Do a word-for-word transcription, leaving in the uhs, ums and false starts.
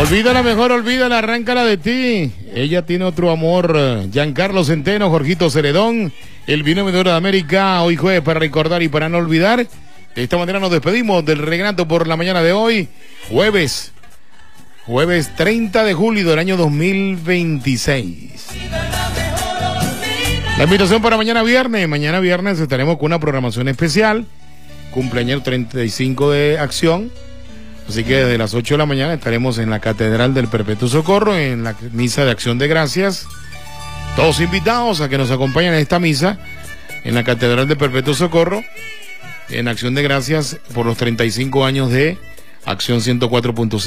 Olvídala mejor, olvídala, arráncala de ti. Ella tiene otro amor. Giancarlo Centeno, Jorgito Ceredón, el binomio de oro de América, hoy jueves para recordar y para no olvidar. De esta manera nos despedimos del Reguenato por la mañana de hoy, jueves, jueves treinta de julio del año dos mil veintiséis. La invitación para mañana viernes, mañana viernes estaremos con una programación especial, cumpleaños treinta y cinco de Acción. Así que desde las ocho de la mañana estaremos en la Catedral del Perpetuo Socorro, en la misa de Acción de Gracias. Todos invitados a que nos acompañen en esta misa, en la Catedral del Perpetuo Socorro, en Acción de Gracias por los treinta y cinco años de Acción ciento cuatro punto cinco.